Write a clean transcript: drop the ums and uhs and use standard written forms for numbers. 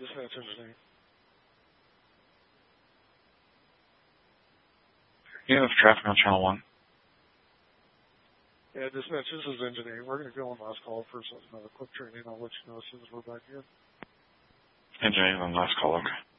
Dispatch engineering. Yeah, it's traffic on channel 1. Yeah, dispatch, this is engineering. We're going to go on last call first. Another quick training. I'll let you know as soon as we're back here. Engineering on last call, okay.